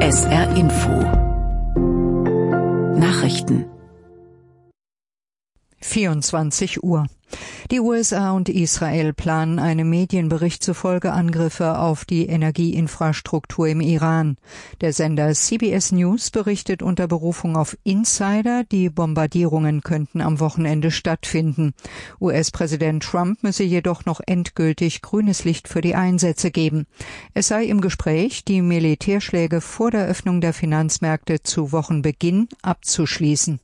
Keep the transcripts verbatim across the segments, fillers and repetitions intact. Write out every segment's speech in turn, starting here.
S R Info Nachrichten vierundzwanzig Uhr. Die U S A und Israel planen einem Medienbericht zufolge Angriffe auf die Energieinfrastruktur im Iran. Der Sender C B S News berichtet unter Berufung auf Insider, die Bombardierungen könnten am Wochenende stattfinden. U S-Präsident Trump müsse jedoch noch endgültig grünes Licht für die Einsätze geben. Es sei im Gespräch, die Militärschläge vor der Öffnung der Finanzmärkte zu Wochenbeginn abzuschließen.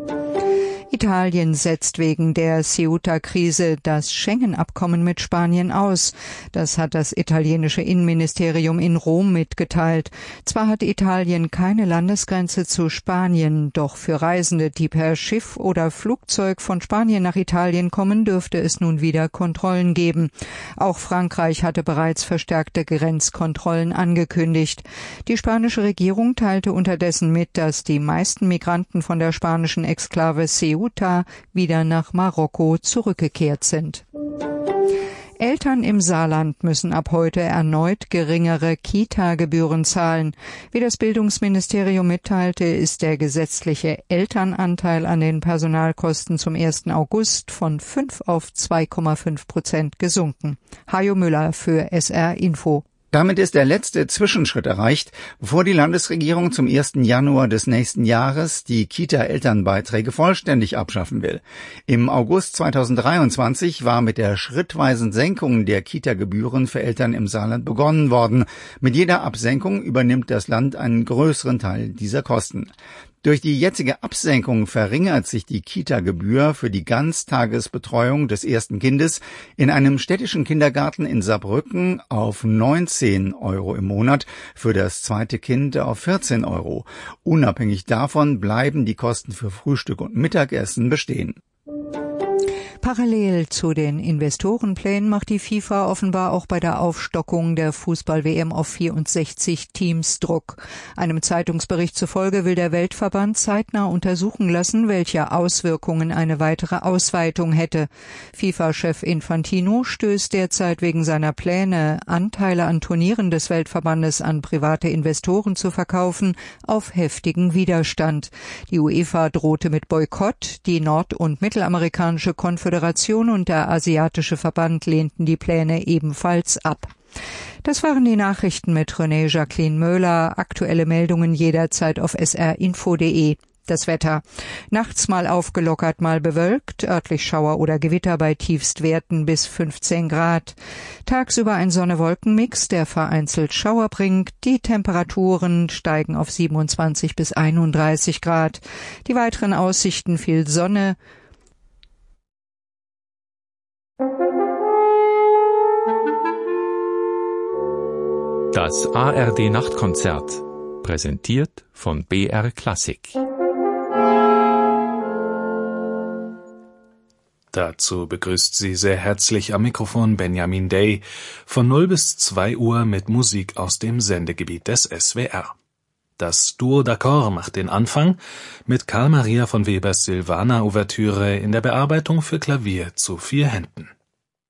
Italien setzt wegen der Ceuta-Krise das Schengen-Abkommen mit Spanien aus. Das hat das italienische Innenministerium in Rom mitgeteilt. Zwar hat Italien keine Landesgrenze zu Spanien, doch für Reisende, die per Schiff oder Flugzeug von Spanien nach Italien kommen, dürfte es nun wieder Kontrollen geben. Auch Frankreich hatte bereits verstärkte Grenzkontrollen angekündigt. Die spanische Regierung teilte unterdessen mit, dass die meisten Migranten von der spanischen Exklave Ceuta wieder nach Marokko zurückgekehrt sind. Eltern im Saarland müssen ab heute erneut geringere Kita-Gebühren zahlen. Wie das Bildungsministerium mitteilte, ist der gesetzliche Elternanteil an den Personalkosten zum ersten August von fünf auf zwei Komma fünf Prozent gesunken. Hajo Müller für S R Info. Damit ist der letzte Zwischenschritt erreicht, bevor die Landesregierung zum ersten Januar des nächsten Jahres die Kita-Elternbeiträge vollständig abschaffen will. Im August zweitausenddreiundzwanzig war mit der schrittweisen Senkung der Kita-Gebühren für Eltern im Saarland begonnen worden. Mit jeder Absenkung übernimmt das Land einen größeren Teil dieser Kosten. Durch die jetzige Absenkung verringert sich die Kita-Gebühr für die Ganztagesbetreuung des ersten Kindes in einem städtischen Kindergarten in Saarbrücken auf neunzehn Euro im Monat, für das zweite Kind auf vierzehn Euro. Unabhängig davon bleiben die Kosten für Frühstück und Mittagessen bestehen. Parallel zu den Investorenplänen macht die FIFA offenbar auch bei der Aufstockung der Fußball-W M auf vierundsechzig Teams Druck. Einem Zeitungsbericht zufolge will der Weltverband zeitnah untersuchen lassen, welche Auswirkungen eine weitere Ausweitung hätte. FIFA-Chef Infantino stößt derzeit wegen seiner Pläne, Anteile an Turnieren des Weltverbandes an private Investoren zu verkaufen, auf heftigen Widerstand. Die UEFA drohte mit Boykott, die nord- und mittelamerikanische Konföderation und der asiatische Verband lehnten die Pläne ebenfalls ab. Das waren die Nachrichten mit René Jacqueline Möhler. Aktuelle Meldungen jederzeit auf s r info punkt de. Das Wetter. Nachts mal aufgelockert, mal bewölkt, örtlich Schauer oder Gewitter bei Tiefstwerten bis fünfzehn Grad. Tagsüber ein Sonne-Wolken-Mix, der vereinzelt Schauer bringt. Die Temperaturen steigen auf siebenundzwanzig bis einunddreißig Grad. Die weiteren Aussichten: viel Sonne. Das A R D-Nachtkonzert, präsentiert von B R Klassik. Dazu begrüßt Sie sehr herzlich am Mikrofon Benjamin Day von null bis zwei Uhr mit Musik aus dem Sendegebiet des S W R. Das Duo d'Accord macht den Anfang mit Carl Maria von Webers Silvana-Ouvertüre in der Bearbeitung für Klavier zu vier Händen.